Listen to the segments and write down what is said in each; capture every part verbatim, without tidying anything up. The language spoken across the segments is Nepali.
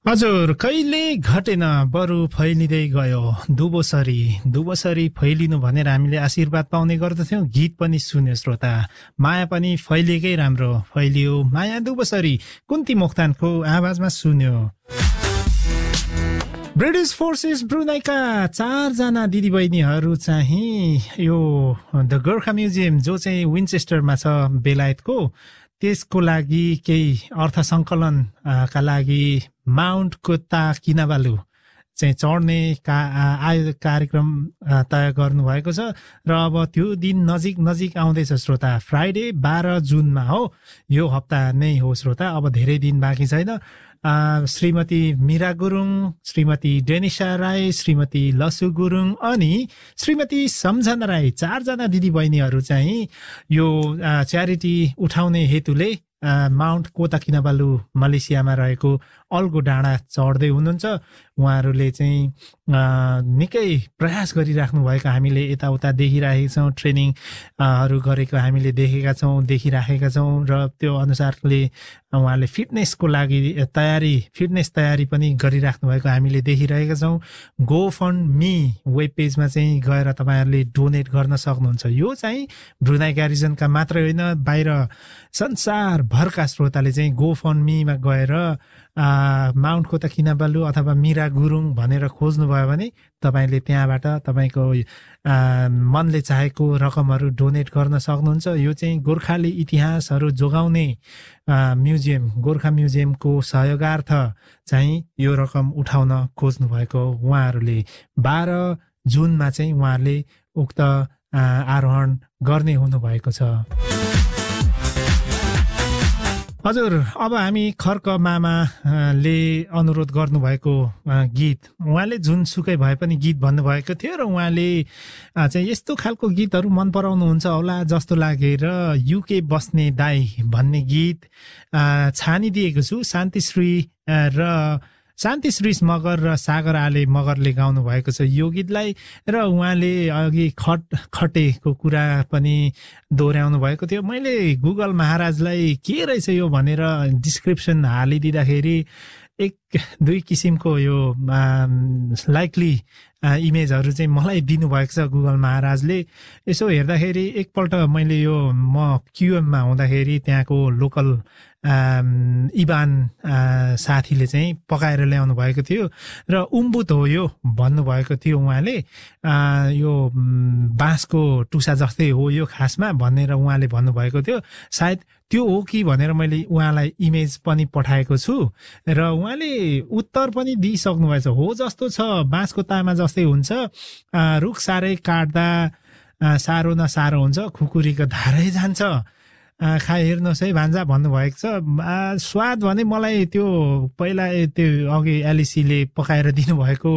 हजुर कहिले घटेन बरु फैलिँदै गयो दुबोसरी दुबोसरी फैलिनु भनेर हामीले आशीर्वाद पाउने गर्दथ्यौं। गीत पनि सुन्यो श्रोता, माया पनि फैलिएकै राम्रो फैलियो। माया दुबोसरी कुन्ती मोक्तानको आवाजमा सुन्यो। ब्रिटिश फोर्सेस ब्रुनाईका चारजना दिदीबहिनीहरू चाहिँ यो द गोर्खा म्युजियम जो चाहिँ विन्चेस्टरमा छ बेलायतको, त्यसको लागि केही अर्थ सङ्कलनका लागि माउन्ट कोता किनाबालु चाहिँ चढ्ने का आयो कार्यक्रम तय गर्नुभएको छ र अब त्यो दिन नजिक नजिक आउँदैछ श्रोता। फ्राइडे बाह्र जुनमा हो, यो हप्ता नै हो श्रोता, अब धेरै दिन बाँकी छैन। श्रीमती मीरा गुरुङ, श्रीमती डेनिसा राई, श्रीमती लसु गुरुङ अनि श्रीमती सम्झना राई, चारजना दिदीबहिनीहरू चाहिँ यो च्यारिटी उठाउने हेतुले माउन्ट कोता किनाबालु मलेसियामा रहेको अल्गो डाँडा चढ्दै हुनुहुन्छ। उहाँहरूले चाहिँ निकै प्रयास गरिराख्नु भएको हामीले यताउता देखिराखेका छौँ, ट्रेनिङहरू गरेको हामीले देखेका छौँ देखिराखेका छौँ र त्यो अनुसारले उहाँले फिटनेसको लागि तयारी फिटनेस तयारी पनि गरिराख्नु भएको हामीले देखिरहेका छौँ। गो फन्ड मी वेब पेजमा चाहिँ गएर तपाईँहरूले डोनेट गर्न सक्नुहुन्छ। यो चाहिँ ब्रुनाई ग्यारिजनका मात्रै होइन, बाहिर संसारभरका श्रोताले चाहिँ गो फन्ड मीमा गएर माउन्ट कोता किनाबालु अथवा मीरा गुरुङ भनेर खोज्नुभयो भने तपाईँले त्यहाँबाट तपाईँको मनले चाहेको रकमहरू डोनेट गर्न सक्नुहुन्छ। यो चाहिँ गोर्खाली इतिहासहरू जोगाउने म्युजियम गोर्खा म्युजियमको सहयोगार्थ चाहिँ यो रकम उठाउन खोज्नु भएको उहाँहरूले बाह्र जुनमा चाहिँ उहाँहरूले उक्त आरोहण गर्ने हुनुभएको छ। हजुर अब हामी खर्क मामाले अनुरोध गर्नुभएको गीत, उहाँले जुनसुकै भए पनि गीत भन्नुभएको थियो र उहाँले चाहिँ यस्तो खालको गीतहरू मन पराउनुहुन्छ होला जस्तो लागेर युके बस्ने दाई भन्ने गीत छानिदिएको छु। शान्तिश्री र शान्तिश्री मगर र सागर आले मगरले गाउनु भएको छ यो गीतलाई र उहाँले अघि खट खटेको कुरा पनि दोहोऱ्याउनु भएको थियो। मैले गुगल महाराजलाई के रहेछ यो भनेर डिस्क्रिप्सन हालिदिँदाखेरि एक दुई किसिमको यो लाइकली इमेजहरू चाहिँ मलाई दिनुभएको छ गुगल महाराजले। यसो हेर्दाखेरि एकपल्ट मैले यो म क्युएममा हुँदाखेरि त्यहाँको लोकल इबान साथीले चाहिँ पकाएर ल्याउनु भएको थियो र उम्बुत हो यो भन्नुभएको थियो उहाँले। यो बाँसको टुसा जस्तै हो यो खासमा भनेर उहाँले भन्नुभएको थियो। सायद त्यो हो कि भनेर मैले उहाँलाई इमेज पनि पठाएको छु र उहाँले उत्तर पनि दिइसक्नु भएछ। हो जस्तो छ, बाँसको तामा जस्तै हुन्छ, रुख साह्रै काट्दा साह्रो न साह्रो हुन्छ, खुकुरीको धारै जान्छ, खाइ हेर्नुहोस् है भान्जा भन्नुभएको छ। स्वाद भने मलाई त्यो पहिला त्यो अघि एलिसीले पकाएर दिनुभएको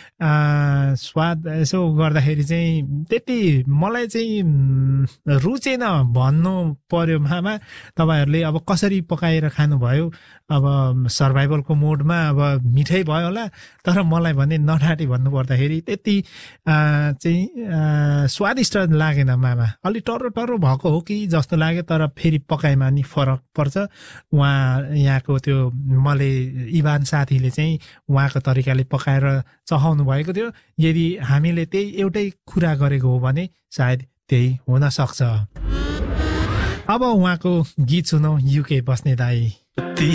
स्वाद यसो गर्दाखेरि चाहिँ त्यति मलाई चाहिँ रुचेन भन्नु पर्यो मामा। तपाईँहरूले अब कसरी पकाएर खानुभयो, अब सर्भाइभलको मोडमा अब मिठै भयो होला, तर मलाई भने नठाटी भन्नु पर्दाखेरि त्यति चाहिँ स्वादिष्ट लागेन मामा। अलि टर्रो टर्रो भएको हो कि जस्तो लाग्यो, तर फेरि पकाइमा नि फरक पर्छ। उहाँ यहाँको त्यो मले इबान साथीले चाहिँ उहाँको तरिकाले पकाएर चखाउनु भएको थियो। यदि हामीले त्यही एउटै कुरा गरेको हो भने सायद त्यही हुन सक्छ। अब उहाँको गीत सुनौ, युके बस्ने दाई।